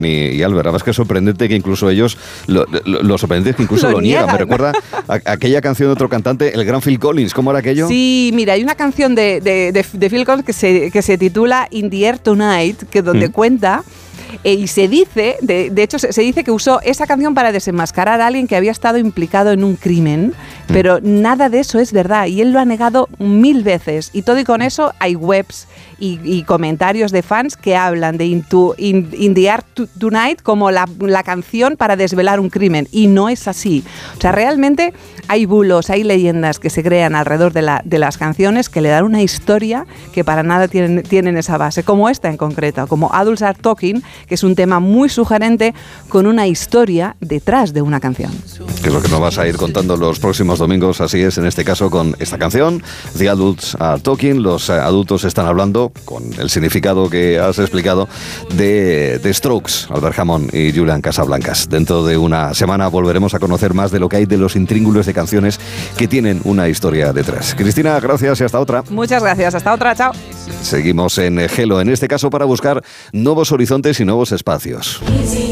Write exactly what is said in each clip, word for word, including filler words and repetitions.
Y, y Albert, la verdad es que es sorprendente que incluso ellos, lo, lo, lo sorprendente es que incluso lo, lo niegan. niegan. Me recuerda a, a aquella canción de otro cantante, el gran Phil Collins. ¿Cómo era aquello? Sí, mira, hay una canción de, de, de, de Phil Collins que se, que se titula In the Air Tonight, que donde mm. cuenta... Eh, y se dice, de, de hecho se, se dice que usó esa canción para desenmascarar a alguien que había estado implicado en un crimen, mm. pero nada de eso es verdad y él lo ha negado mil veces y todo y con eso hay webs y, y comentarios de fans que hablan de Into, in, in the Air Tonight como la, la canción para desvelar un crimen y no es así. O sea, realmente hay bulos, hay leyendas que se crean alrededor de, la, de las canciones que le dan una historia que para nada tienen, tienen esa base, como esta en concreto, como Adults Are Talking, que es un tema muy sugerente con una historia detrás de una canción. Que es lo que nos vas a ir contando los próximos domingos, así es, en este caso con esta canción, The Adults Are Talking, los adultos están hablando, con el significado que has explicado, de, de Strokes, Albert Hammond y Julian Casablancas. Dentro de una semana volveremos a conocer más de lo que hay de los intríngulos de canciones que tienen una historia detrás. Cristina, gracias y hasta otra. Muchas gracias, hasta otra, chao. Seguimos en Hello, en este caso para buscar nuevos horizontes y nuevos espacios.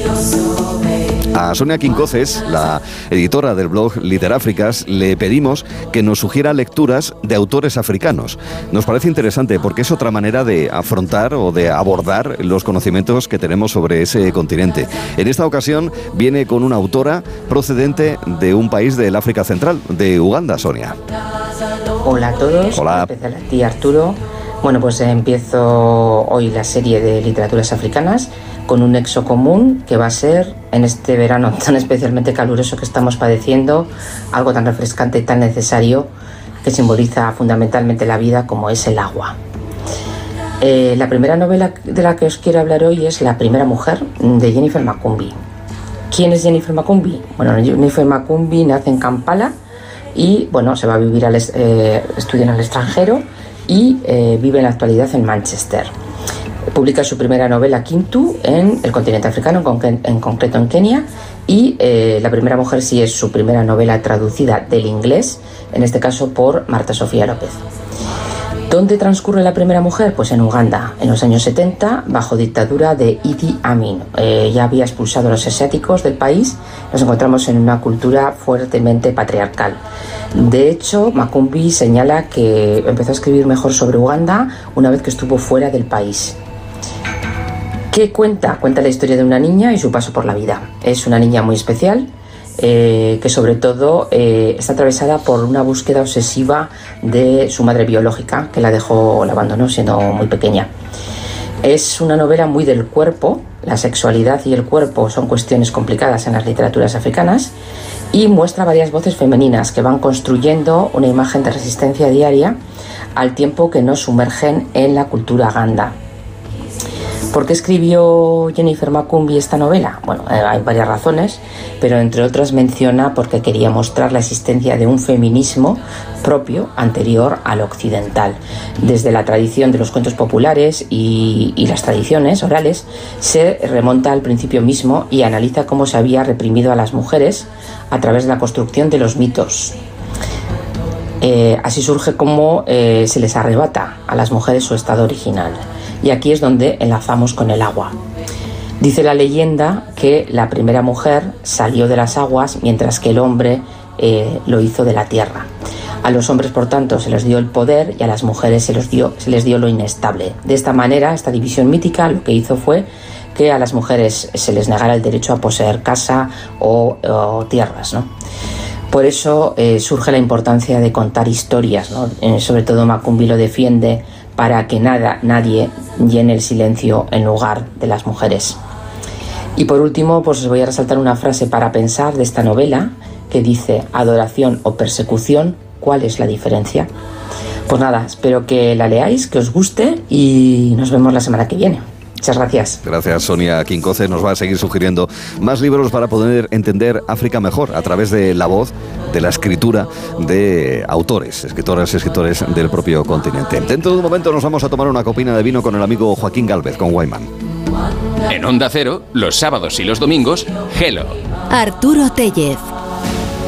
A Sonia Quincoces, la editora del blog Literáfricas, le pedimos que nos sugiera lecturas de autores africanos. Nos parece interesante porque es otra manera de afrontar o de abordar los conocimientos que tenemos sobre ese continente. En esta ocasión viene con una autora procedente de un país del África Central, de Uganda, Sonia. Hola a todos. Hola. Empezar a ti, Arturo. Bueno, pues empiezo hoy la serie de literaturas africanas con un nexo común que va a ser, en este verano tan especialmente caluroso que estamos padeciendo, algo tan refrescante y tan necesario que simboliza fundamentalmente la vida como es el agua. Eh, la primera novela de la que os quiero hablar hoy es La primera mujer, de Jennifer Makumbi. ¿Quién es Jennifer Makumbi? Bueno, Jennifer Makumbi nace en Kampala y bueno, se va a vivir al eh, estudia en el extranjero y eh, vive en la actualidad en Manchester. Publica su primera novela, Kintu, en el continente africano, en, con- en concreto en Kenia, y eh, La primera mujer sí es su primera novela traducida del inglés, en este caso por Marta Sofía López. ¿Dónde transcurre La primera mujer? Pues en Uganda, en los años setenta, bajo dictadura de Idi Amin. Eh, ya había expulsado a los asiáticos del país, nos encontramos en una cultura fuertemente patriarcal. De hecho, Makumbi señala que empezó a escribir mejor sobre Uganda una vez que estuvo fuera del país. ¿Qué cuenta? Cuenta la historia de una niña y su paso por la vida. Es una niña muy especial, eh, que sobre todo eh, está atravesada por una búsqueda obsesiva de su madre biológica, que la dejó, la abandonó siendo muy pequeña. Es una novela muy del cuerpo. La sexualidad y el cuerpo son cuestiones complicadas en las literaturas africanas y muestra varias voces femeninas que van construyendo una imagen de resistencia diaria al tiempo que nos sumergen en la cultura ganda. ¿Por qué escribió Jennifer Makumbi esta novela? Bueno, eh, hay varias razones, pero entre otras menciona porque quería mostrar la existencia de un feminismo propio anterior al occidental. Desde la tradición de los cuentos populares y, y las tradiciones orales, se remonta al principio mismo y analiza cómo se había reprimido a las mujeres a través de la construcción de los mitos. Eh, así surge cómo eh, se les arrebata a las mujeres su estado original. Y aquí es donde enlazamos con el agua. Dice la leyenda que la primera mujer salió de las aguas mientras que el hombre eh, lo hizo de la tierra. A los hombres, por tanto, se les dio el poder y a las mujeres se les dio, se les dio lo inestable. De esta manera, esta división mítica lo que hizo fue que a las mujeres se les negara el derecho a poseer casa o, o tierras, ¿no? Por eso eh, surge la importancia de contar historias, ¿no? Eh, sobre todo Makumbi lo defiende para que nada, nadie llene el silencio en lugar de las mujeres. Y por último, pues os voy a resaltar una frase para pensar de esta novela que dice: adoración o persecución, ¿cuál es la diferencia? Pues nada, espero que la leáis, que os guste y nos vemos la semana que viene. Muchas gracias. Gracias, Sonia Quincoces. Nos va a seguir sugiriendo más libros para poder entender África mejor a través de la voz, de la escritura de autores, escritoras y escritores del propio continente. Dentro de un momento nos vamos a tomar una copina de vino con el amigo Joaquín Gálvez, con Wyman. En Onda Cero, los sábados y los domingos, Hello. Arturo Tellez.